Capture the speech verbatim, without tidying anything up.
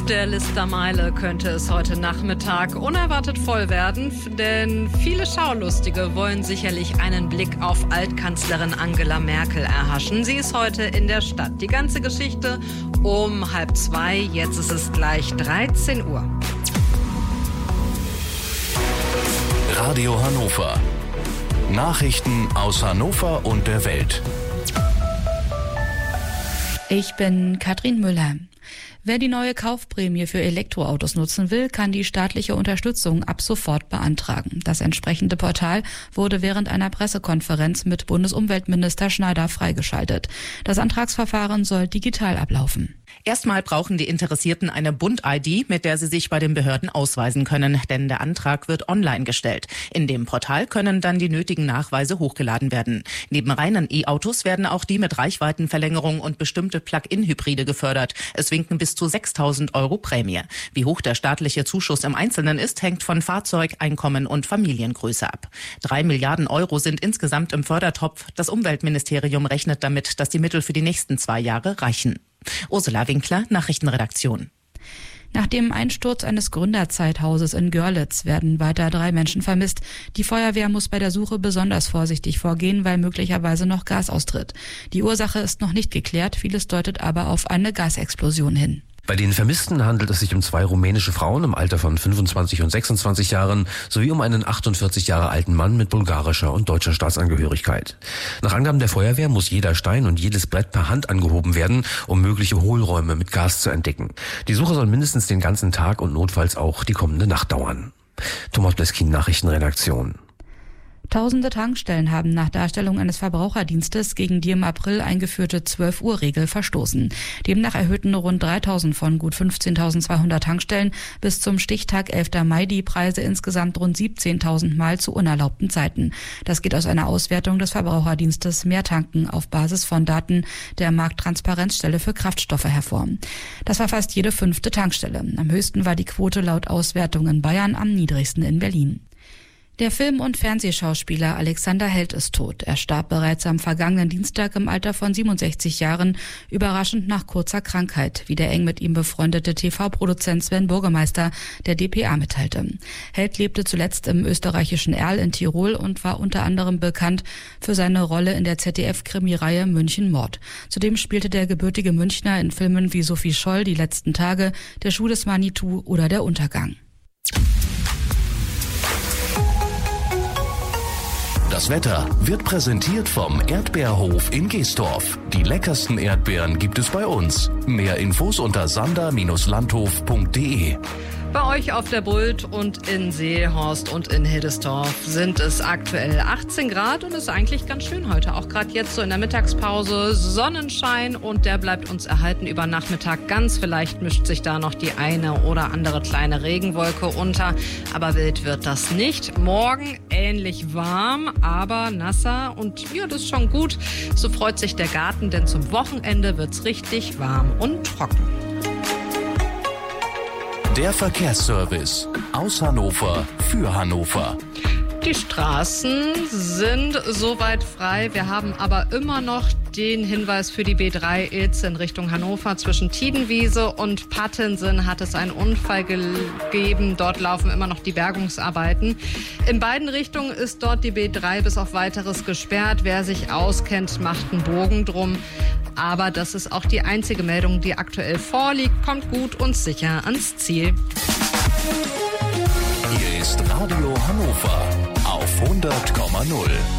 der Listermeile könnte es heute Nachmittag unerwartet voll werden, denn viele Schaulustige wollen sicherlich einen Blick auf Altkanzlerin Angela Merkel erhaschen. Sie ist heute in der Stadt. Die ganze Geschichte um halb zwei. Jetzt ist es gleich dreizehn Uhr. Radio Hannover. Nachrichten aus Hannover und der Welt. Ich bin Katrin Müller. Wer die neue Kaufprämie für Elektroautos nutzen will, kann die staatliche Unterstützung ab sofort beantragen. Das entsprechende Portal wurde während einer Pressekonferenz mit Bundesumweltminister Schneider freigeschaltet. Das Antragsverfahren soll digital ablaufen. Erstmal brauchen die Interessierten eine Bund-I D, mit der sie sich bei den Behörden ausweisen können, denn der Antrag wird online gestellt. In dem Portal können dann die nötigen Nachweise hochgeladen werden. Neben reinen E-Autos werden auch die mit Reichweitenverlängerung und bestimmte Plug-in-Hybride gefördert. Es winken bis zu sechstausend Euro Prämie. Wie hoch der staatliche Zuschuss im Einzelnen ist, hängt von Fahrzeug, Einkommen und Familiengröße ab. Drei Milliarden Euro sind insgesamt im Fördertopf. Das Umweltministerium rechnet damit, dass die Mittel für die nächsten zwei Jahre reichen. Ursula Winkler, Nachrichtenredaktion. Nach dem Einsturz eines Gründerzeithauses in Görlitz werden weiter drei Menschen vermisst. Die Feuerwehr muss bei der Suche besonders vorsichtig vorgehen, weil möglicherweise noch Gas austritt. Die Ursache ist noch nicht geklärt, vieles deutet aber auf eine Gasexplosion hin. Bei den Vermissten handelt es sich um zwei rumänische Frauen im Alter von fünfundzwanzig und sechsundzwanzig Jahren sowie um einen achtundvierzig Jahre alten Mann mit bulgarischer und deutscher Staatsangehörigkeit. Nach Angaben der Feuerwehr muss jeder Stein und jedes Brett per Hand angehoben werden, um mögliche Hohlräume mit Gas zu entdecken. Die Suche soll mindestens den ganzen Tag und notfalls auch die kommende Nacht dauern. Thomas Bleskin, Nachrichtenredaktion. Tausende Tankstellen haben nach Darstellung eines Verbraucherdienstes gegen die im April eingeführte zwölf Uhr Regel verstoßen. Demnach erhöhten rund dreitausend von gut fünfzehntausendzweihundert Tankstellen bis zum Stichtag elfter Mai die Preise insgesamt rund siebzehntausend Mal zu unerlaubten Zeiten. Das geht aus einer Auswertung des Verbraucherdienstes Mehrtanken auf Basis von Daten der Markttransparenzstelle für Kraftstoffe hervor. Das war fast jede fünfte Tankstelle. Am höchsten war die Quote laut Auswertung in Bayern, am niedrigsten in Berlin. Der Film- und Fernsehschauspieler Alexander Held ist tot. Er starb bereits am vergangenen Dienstag im Alter von siebenundsechzig Jahren, überraschend nach kurzer Krankheit, wie der eng mit ihm befreundete T V-Produzent Sven Burgemeister der D P A mitteilte. Held lebte zuletzt im österreichischen Erl in Tirol und war unter anderem bekannt für seine Rolle in der Z D F-Krimireihe München Mord. Zudem spielte der gebürtige Münchner in Filmen wie Sophie Scholl, Die letzten Tage, Der Schuh des Manitou oder Der Untergang. Das Wetter wird präsentiert vom Erdbeerhof in Geestorf. Die leckersten Erdbeeren gibt es bei uns. Mehr Infos unter sander Bindestrich landhof punkt de. Bei euch auf der Bult und in Seehorst und in Hildesdorf sind es aktuell achtzehn Grad und ist eigentlich ganz schön heute. Auch gerade jetzt so in der Mittagspause Sonnenschein und der bleibt uns erhalten über Nachmittag. Ganz vielleicht mischt sich da noch die eine oder andere kleine Regenwolke unter, aber wild wird das nicht. Morgen ähnlich warm, aber nasser und ja, das ist schon gut. So freut sich der Garten, denn zum Wochenende wird's richtig warm und trocken. Der Verkehrsservice aus Hannover für Hannover. Die Straßen sind soweit frei. Wir haben aber immer noch den Hinweis für die B drei Ilz in Richtung Hannover. Zwischen Tiedenwiese und Pattensen hat es einen Unfall gegeben. Dort laufen immer noch die Bergungsarbeiten. In beiden Richtungen ist dort die B drei bis auf Weiteres gesperrt. Wer sich auskennt, macht einen Bogen drum. Aber das ist auch die einzige Meldung, die aktuell vorliegt. Kommt gut und sicher ans Ziel. Hier ist Radio Hannover auf hundert Komma null.